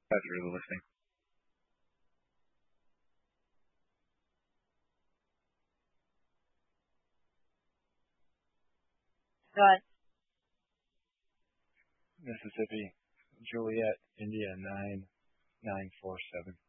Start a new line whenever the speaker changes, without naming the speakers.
Pleasure listening.
Go ahead.
Mississippi, Juliet, India 9947.